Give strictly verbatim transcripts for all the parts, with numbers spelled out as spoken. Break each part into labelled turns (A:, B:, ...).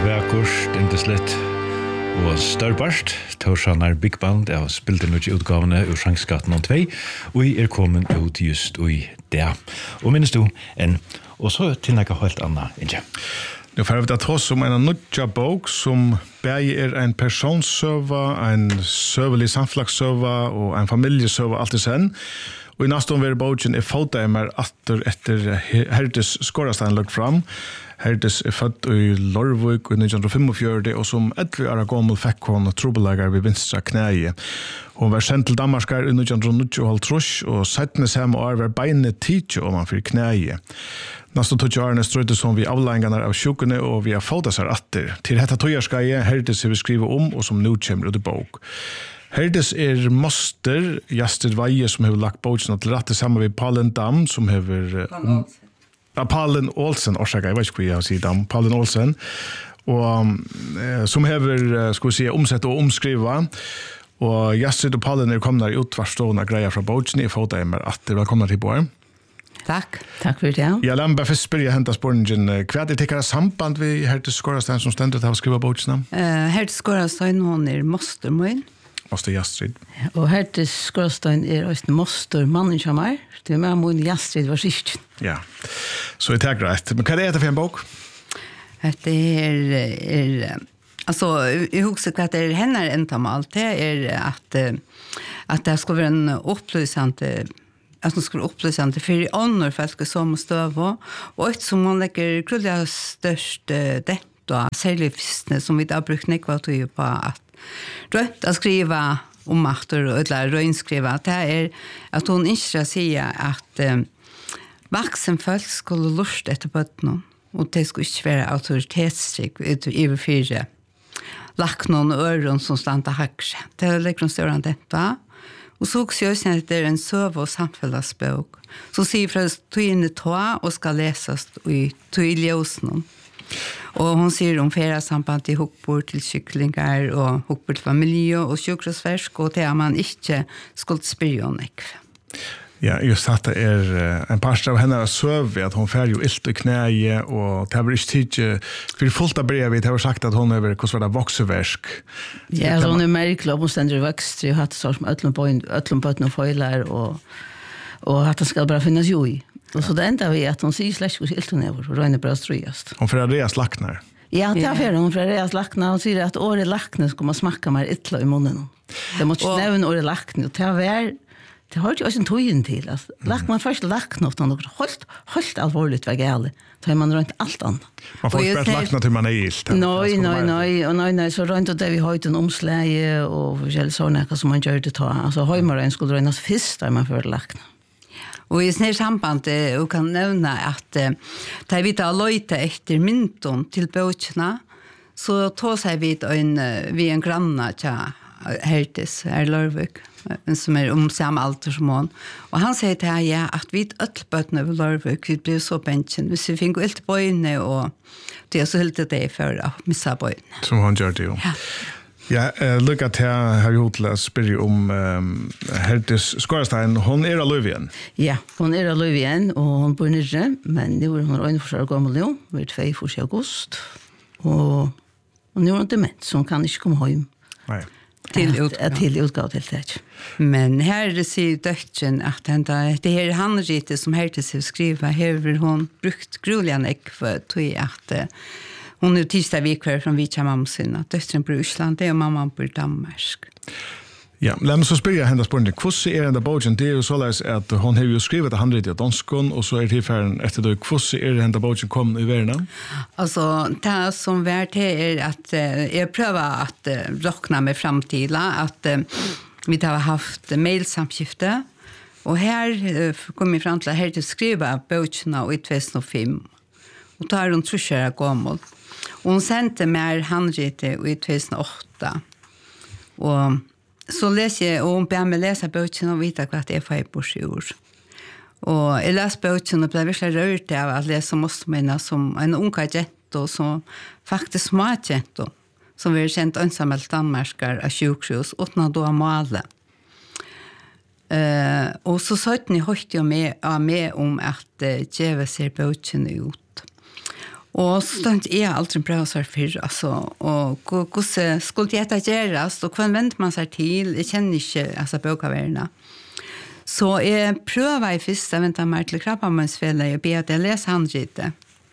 A: Väkurs, Indeslet og Størbart. Torsanar Big Band er spilt inn ut i utgavene ur Sjangsgaten og tvei, og er kommet ut just i det. Og minnes du en, og så til noe helt annet, ikke?
B: Nu får vi ta oss om en nødja bok som begge er en personsøva, en søvelig samflagssøva og en familjesøva alt i sen. Og i neste omvære boken er foteimer atter etter Herdes Skårastein lagt fram. Herdes er født i Lorvik i nitton fyrtifem, og som elleve år gammel fikk hun trobelager ved vinstra knæje. Hun var sendt til Danmarskar i nitton nittiotre, og settende samme år var beinet tidlig om han for knæje. Næste tog årene strøydes hun ved avleggene av sjukene, og vi har fått seg atter. Til dette togjerskeiet Herdes har vi skrivet om, og som nå kommer ut i bok. Herdes er moster, Gjester Veie, som har lagt boken til rette sammen med Palen Dam, som har... Um, ja, Palen Olsen, orsaka, jeg vet ikke hva jeg har sier Dam, Palen Olsen, og um, som har, skal vi si, omsett og omskriva, og Gjester og Palen er kommet ut hver stående greier fra boken, i Foteimer, at det er velkommen til Båre.
C: Takk, takk for det.
B: Ja, la meg bare først spørre hente spørningen. Hva er det tikkere samband vi Herdes Skårastein som stendet til å skrive boken?
C: Uh, Herdes Skårastein, hun er mostermøyen.
B: Moster Jastrid.
C: Og Herdes Skårastein er også moster mannen som er. Det er med min Jastrid var sist.
B: Ja, så det er greit. Men hva er det for en bok?
C: Det er, er altså, jeg husker hva det er henne entamal. Det er at, at det skal være en opplysende at hun skulle opplysende for i ånder folk som støv og et som hun legger krullig størst det og særlig fyrstene som vi da brukt nekva tog på at rønt å skrive om makter og eller røynskrive det er at hun ikke sier at um, vaksen folk skulle lust etter bøttene og det skulle ikke være autoritetsstrik i fire lagt noen øren som stande hakse det er liksom større enn dette. Og så også jeg at det er en søv- og samfunnsbok. Så sier fra togene tog og skal leses i togljøsene. Og hun sier om flere samband til hukbord til syklinger og hukbord til familie og sjukhusversk, og det er man ikke skulle spørre om ikke.
B: Ja, just at det er en par av henne søv at hun fer jo ilt i knæje, og det har vært ikke tid for fullt av brev, det har sagt at hun er hvordan var det vokseversk.
C: Ja, så hun er merkelig, hun stender vokst, og hatt sånn som øtlom bøtten og føyler, og, og at det skal bare finnes jo i. Og så det enda vi at hun sier slett hvordan ilt hun er, og røyner bare strøyest.
B: Hun får reas lakner.
C: Ja, det er for hun får reas lakner, og sier at året lakner skal man smakke mer ytla i munnen. Det måtte ikke nevne året lakner, og det er vært det har ju också en tojen till att lagt man först lagt något och helt helt allvarligt var gale. Så är man runt allt annat.
B: Man får inte lagt något till man är ilt.
C: Nej, nej, nej, och nej nej så runt det vi har ju en omsläge och väl såna som man gör det ta. Alltså hemma en skulle rönas fisk där man för lagt. Och i snär samband och kan nämna att där vi tar löjta efter mynton till båtarna så tar sig vi en vi en granna tja Herdes er Lorvik som er om samme alder som hon. Og han sier til her, ja, at vi øtlbøttene over Lorvik, vi ble så bensjen. Hvis vi fikk ut bøyene, og det er så helt det for å missa bøyene.
B: Som han gjør det jo. Ja. Ja, uh, lukka til jeg har gjort til å spørre om um, Herdes Skårastein. Hon er av Løyvien. Ja,
C: hon er av Løyvien, og hon bor nere, men nå er hun øynforskjær gammel nå, ved tjueførste august. Og, og nå er hun dement, så hun kan ikke komme hjem.
B: Nei.
C: Till utgåva till utgåva till det. Men här säger döttern att det här handritet som Herdes har skrivit har hon brukt gruljan ek för att hon är tisdag vecka från Vita mamsen att döttern på Ryssland och mamman på Danmark.
B: Ja, låt mig så spela henne spårningen. Hvordan er den der bogen? Det er jo såleis at hon har jo skrivet det handret i danskon, og så er tilfæren etter det. Hvordan er den der bogen kom i verden?
C: Altså, det som var til er at uh, jeg prøver at uh, råkna med framtida, at uh, vi har haft mailsamskifte, og her uh, kom vi fram til at her til skriva bogena i två tusen fem, og da er hun trusjere gammel. Og hun sendte meg handret i två tusen åtta, og så läser jag och hon ber mig läsa böckerna och veta vad det är för på sjur. Och jag läste böckerna och blev verkligen rörd av att läsa måste mena som en unga jento som faktiskt små jento som vi har känt ensamma Danmarkar av sjukhus utan att då måla. Uh, och så sa ni höjt jag med, med om att uh, geva sig böckerna ut. Och stunt är alltid bra så för alltså och hur skulle det göras och vad vänder man sig till? Jag känner inte alltså bokavärna. Så jag prövar i första vänta mig till krabbamansfälla och be att jag läser handrite.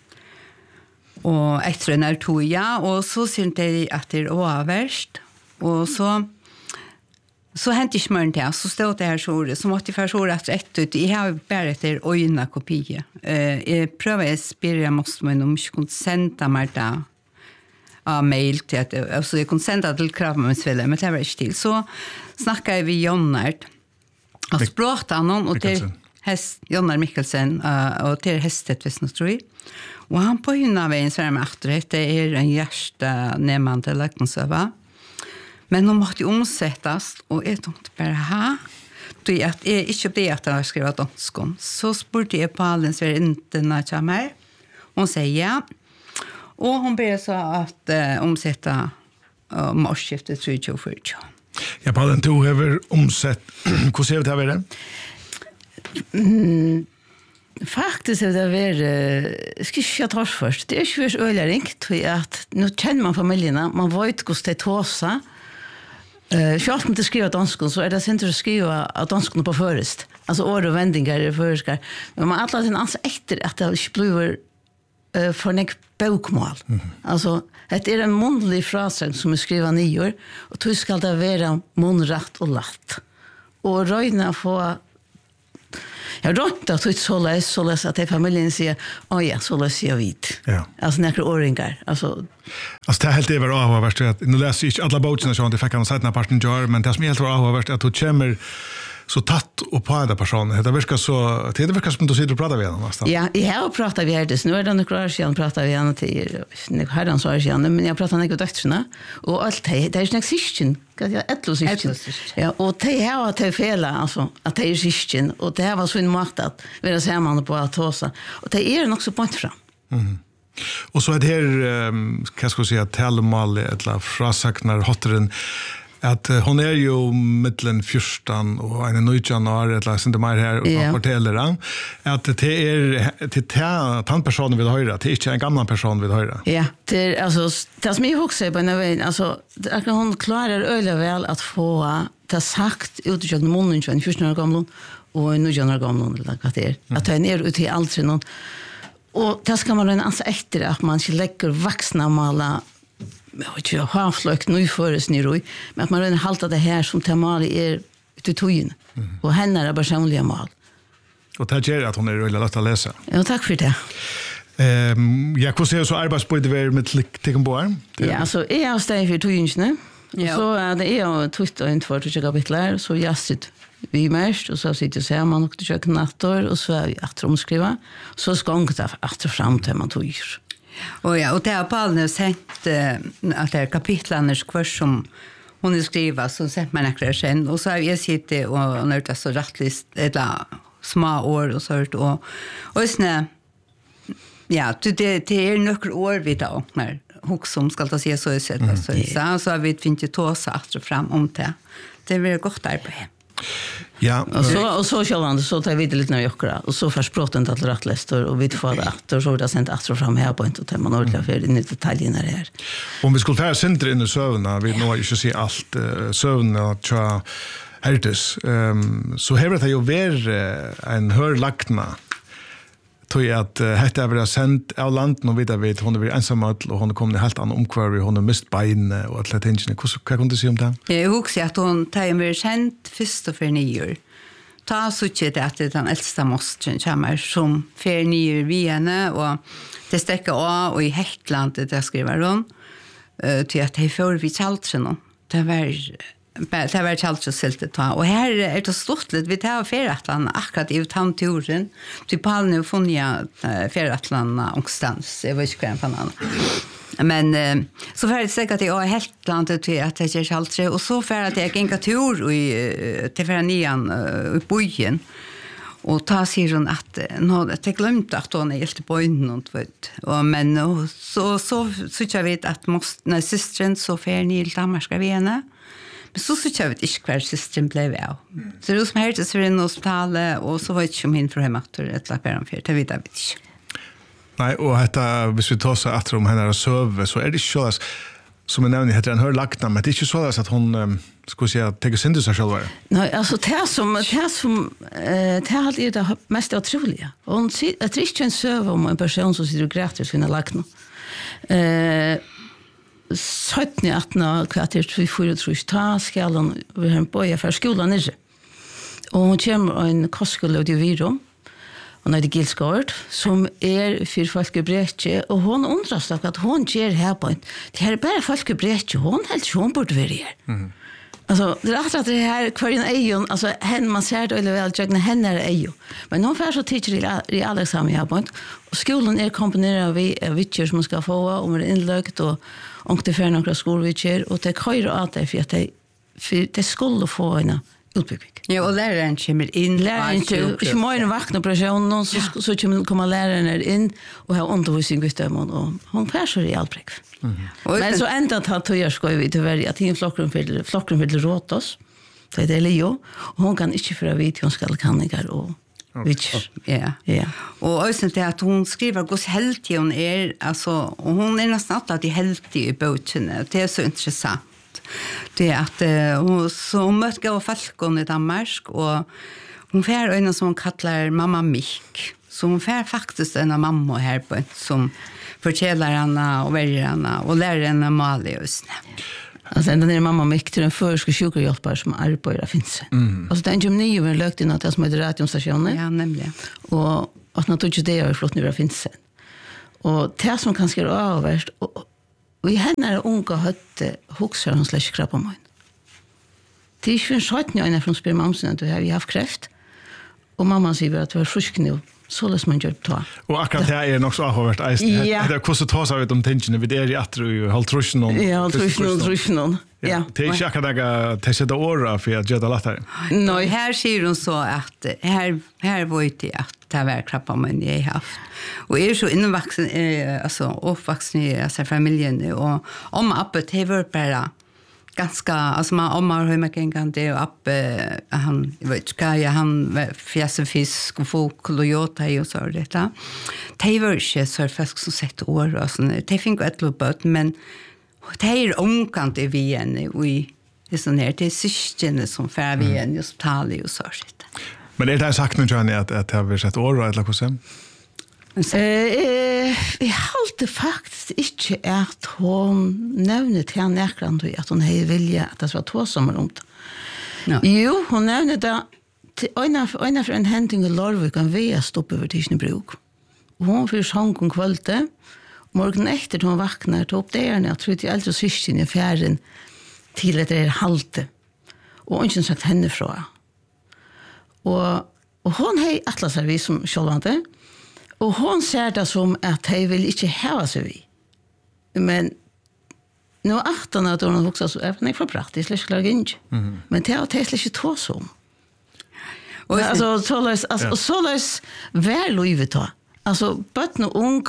C: Och efter när tog jag och så syns det att det är överst och så så hände inte smörn till så stod det här så så måste jag förstå att rätt ut jag har bara efter öjna kopia. Eh jag prövar att spela jag måste men om jag kunde sända mig där a mail till att alltså jag kunde sända till krabbamansfälla men det var inte till så snackade vi Jonnart. Och språkade han och till häst Jonnar Mikkelsen uh, och till hästet visst nog tror jag. Och han på hynna vägen så är med efterrätt det är en hjärsta nämande läkningsöva. Men de måste omsättas och jag tänkte bara ha det att är inte det att jag skriver danskon. Så spurte jag på allens för inte när mig. Hon säger ja. Och hon ber så att uh, omsätta uh, morsskiftet tjugo fyrtio.
B: Ja, på den to över omsett. Hur ser det här det?
D: Mm, faktiskt är det väl ska jag ta först. Det är ju så ölleringt att nu känner man familjerna, man vet hur det tåsa. Eh, själv om det skriver danskon så är det inte att skriva att danskon på förrest. Alltså ord och vändningar är förskar. Men man alla den ans efter att det blir eh för en bokmål. Mm. Alltså det är en muntlig frasang som är skriven nyår och då ska det vara munrätt och lätt. Och röjna få jag rönt att det så läs så läs att familjen säger åh ja så läs jag vid. Ja. Alltså några åringar. Alltså
B: alltså det är helt över av vart att nu läser jag inte alla böckerna så att det fick han sätta parten jar men det som är helt av vart att du kommer så tatt och på den personen. Det verkar så det verkar som du sitter och pratar med honom nästan.
D: Ja, jag har pratat vi det. Nu är det några år sedan pratar vi honom till har han så igen men jag pratar med döttrarna och allt det det är en system. Kan jag ett los Ja, och det har att fel alltså att det är system och det var så en makt att vi det ser man på att tosa. Och det är också point fram.
B: Mhm. Och så är det här um, kan jag säga talmal eller frasaknar hotteren att hon är ju mellan fyrstan och en nöjjan och eller sen det mer här och yeah. fortäller han att det är till tant personen vill höra det är inte en gammal person vill höra.
D: Ja, det är alltså det som jag också på en väg alltså att hon klarar öle väl att få det sagt utjag munnen från fyrstan år gammal och en nöjjan år gammal eller vad det är. Att ta ner ut i allt någon och det ska man en ansa efter att man ska lägga vuxna mala jag har har flökt nu föres nyroj men att man redan halta det här som temal är till tojen mm. och henne är personliga mal.
B: Och det gör att hon är väldigt lätt att läsa.
D: Ja, tack för det.
B: Ehm jag kan säga så arbetsbörde vi med tecken på arm.
D: Ja, alltså är jag stäv för tojen nu. Ja. Så är det är twitt och inte för att jag kapitlar så jag sitter vi mest och så sitter så man och det knattor och så är vi att omskriva så ska hon ta att fram till man tojer.
C: Och ja, och det har Paul nu sett äh, att det är kapitlarna kvart som hon är skriva så sett man akkurat sen och så har jag suttit och nördat så rättlist eller små år och så och och snä ja, det det är några år vi då när hon som ska ta sig så i sätt så så så har vi inte tåsa att fram om det. Det är väl gott arbete.
B: Ja,
D: och så och så själva så tar vi det lite när jag kör och så först språten att rätt läster och vi får det och så det sent att fram här på inte att man ordentligt för in i detaljerna här.
B: Om vi skulle ta center in i sövna vi nog inte se allt sövna tror hertes ehm så här det ju ver en hörlagna tror jag att detta är sent av landet och vidare vet hon är ensam och hon kommer helt annan omkvar hon har mist bein och alla tingene hur kan du se om det?
C: Jag husker att hon tar en ver sent först och för nio ta så att det är den äldsta mostren kommer som för nio vi henne och det sträcker av och i Häcklandet där skriver hon uh, till att det får vi chaltsen det var det var chaltsen siltet ta och här är det stort lite vi tar feratlan akkurat i tanturen till Palne från ja feratlan någonstans jag vet inte vad fan annan men uh, så för det säkert att jag är Häcklandet till att det är chaltre och så för att jag gänga tur i till för nian i bojen och ta sig hon att nå det glömt att hon är helt på innan vet och men och, så så så jag vet att måste när systern så för ni till Danmark vi henne men så så jag vet inte kvar systern blev jag så det som helt så in i hospitalet och så var det ju min för hemma att det la på för det vet jag inte.
B: Nej, och detta, hvis vi tar sig att om henne är söv, så är det inte så som jag nämnde, heter en hör lagna, men det är inte så att hon, um, skulle säga, tänker synd sig själv.
D: Nej, alltså det som, det som, eh, det är alltid det mest otroliga. Hon säger att det är inte en söv om en person som sitter och gräter sina lagna. Eh, sjutton arton kvarter till fyra trus ta skal hon vi har på för skolan nere. Och hon kommer en kostskola i Virum. Hon är det Gilsgård som är för folkebretje och hon undrar sig att hon ger här på det här är bara folkebretje hon helt hon borde vara här. Mm. Alltså det är att det här kvar en ejon alltså hen man ser det eller väl jag när henne är ejo. Men hon får så teacher i Alexander här på och skolan är komponerad vi vitcher som ska få om det inlagt och och det för några skolvitcher och det kör att det för att det för det skulle få en utbyggning.
C: Ja, och läraren kommer in.
D: Läraren kommer morgon och vakna på någon så ja. Så kommer komma läraren in och ha undervisning vid dem och hon får så i allpräck. Mm. Men så ända att ta jag ska vi till varje att flocken för flocken vill råta oss. Så det är Leo och hon kan inte föra vid hon ska kannigar och vitcher.
C: Ja. Ja. Och ösen det att hon skriver gos helt hon är alltså och hon är nästan att det helt i boken. Det är så intressant. Det är att uh, hon så mötte gå Falcon i Danmark och hon får en som hon kallar mamma Mick. Så hon får faktiskt en mamma här på som förtäljer henne och väljer henne och lär henne Malius.
D: Alltså den är mamma Mick till den förska sjukhjälpare som arbetar finns. Mm. Alltså den gymnasium är lökt in att det som är radiostationen.
C: Ja, nämligen.
D: Och att naturligtvis det är flott nu finns. Och det som kan skriva överst och och i henne är unga hötte huxar hon släck krabba mig. Det är ju en sån här när från spyr mamsen att du har haft kräft. Och mamman säger att du är frisk nu. Så läs man gör ta.
B: Och akkurat det är nog så avhört eist. Det är kostar ta sig ut om tänken vid det i att du håll truschen någon.
D: Ja, truschen truschen. Ja.
B: Det är inte akkurat att sätta åra för att göra lättare.
C: Nej, här ser hon så att här här var det att det var krabba men jag haft. Och är så invuxen eh, alltså uppvuxen i alltså familjen och om appet det var bara ganska alltså man om man har mycket en gång det och app han vet ska jag han fjäser fisk och folk och jota och så detta. Det var inte så fisk som sett år och så det fick ett lobot men det är omkant i vi igen och i det sån här det är syskene som fär vi igen just talar och så shit.
B: Men är det sagt nu Johnny att att det har varit ett år eller hur sen?
D: Eh, jag håller faktiskt inte att hon nämnde till henne näkrande att hon hade vilja att det var två sommer om det. No. Jo, hon nämnde det till ena för en händning i Lorvik kan vi stoppa över Tisnebruk. Och hon fyrir sång om kvölte. Morgon efter hon vaknar tog upp det här jag tror att jag alltså syster i fjärden till att det är halte. Och hon har sagt henne från. Och, och hon har atlas här vi som självande. Och hon ser det som att hon vill inte häva sig vi. Men nu arton att hon också så är det för praktiskt läs klar inte. Men det har det inte två som. Och alltså så läs alltså så läs väl livet då. Alltså barn och ung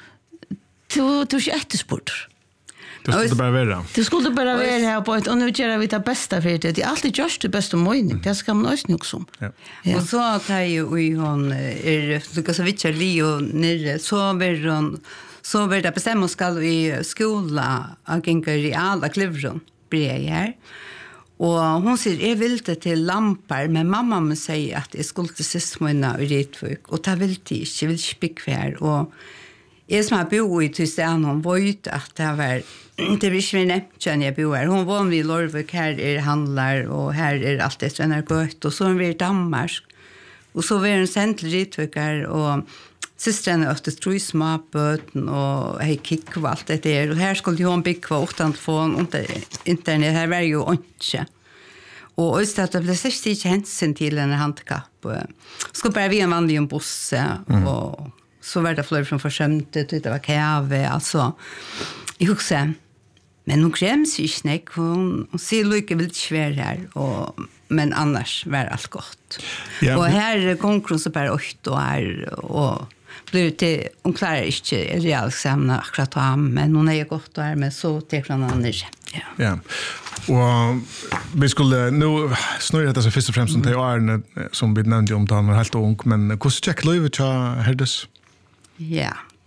D: du du är jättesport.
B: Det skulle bara vara.
D: Det skulle bara vara här på ett och nu gör vi det bästa för det. Det är alltid just det bästa möjligt. Det ska man också nog som.
C: Ja. Ja. Och så att jag ju hon är så så vitt Leo nere så blir hon så blir det bestämma ska i skola och gänga i alla klivron blir här. Och hon säger jag vill det till lampar men mamma måste säga att jag skulle till sysmorna i Ritvik och ta vill till inte vill spikvär och jag som har bo i Tyskland hon vet att det var det blir inte nämnt när jag bor här. Hon var vid Lorvik, här är handlar och här är allt det som är gott. Och så är vi i Danmark. Och så var en sänd till Ritvikar och systrarna efter tre små böten och hej kick och allt det där. Och här skulle hon bygga utan att få internet. Här var ju inte. Och just att det blev särskilt inte hänsyn till en handikapp. Skulle bara vi en vanlig buss mm. och så var det fler från försömtet och det var kave. Alltså, jag huxar. Men hon kräms ju snäck. Hon, hon ser lika väldigt svär här. Och, men annars var allt gott. Ja, och här kom hon så bara åtta och här. Och blev till, hon klarar inte realexamina akkurat av ham. Men hon är gott och här. Men så tecknar hon annars. Ja.
B: Ja. Och vi skulle nu snurra det så först och främst som det är som vi nämnde om då han var helt ung. Men hur check Louis Herdes?
C: Ja.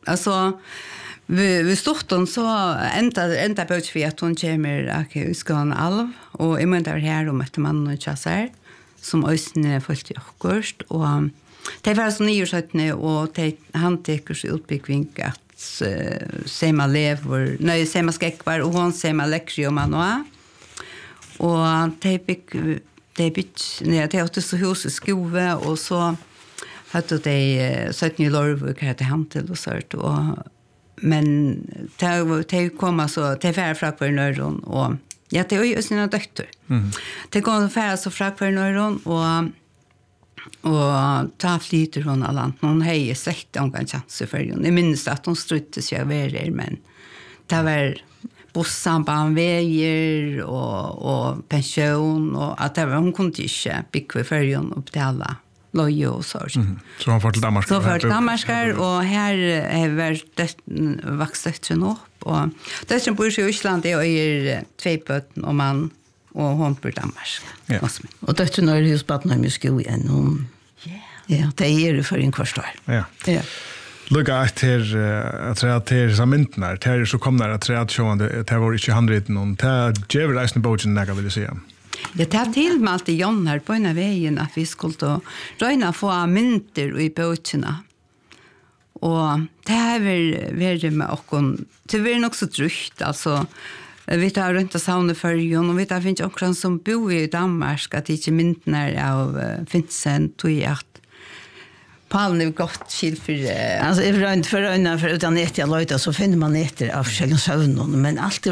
C: Alltså vi vi stod så ända ända på vi att hon kommer att vi ska en alv och i mån där här om ett man och chassar som ösnen fullt i okkurst och det var så nyårsöttne och det han teker sig utbyggving att uh, sema lever nej sema skäckvar och hon sema lektion om man och det fick det bit när det åt så hus skove och så hade det sett ny lorv kan det hem till och sårt och men det det kommer så det är från för nörron och ja det är ju sina dotter. Mm. Det går för så från för nörron och och ta flyter hon allant hon hej sett om kan chans för hon. Jag minns att hon strutte sig över men det var bussamband vägar och och pension och att det var hon kunde inte bygga för hon upp till alla lojo och så.
B: Mm. Så han får till Danmark.
C: Så för Danmark och här är värt vuxit upp och det som bor i Island är är två bötten och man och hon på Danmark.
B: Ja.
D: Och det är när det hus på med sko igen om ja, det är det för en kvartal.
B: Ja.
D: Ja.
B: Lugga efter att säga till samintnar, till så kommer att säga att sjönde det var inte handritten och det ger resten bogen när jag vill säga.
C: Det tar till med allt Jon här på en vägen att vi skulle då röna få mynter i båtarna. Och det här är det med och det är också drygt alltså vi tar runt och sauna för Jon och vi tar finns också som bor i Danmark att inte mynterna av Vincent och att Pallen är gott skill för
D: alltså är runt för öarna för utan ett jag låter så finner man efter av själva sömnen men allt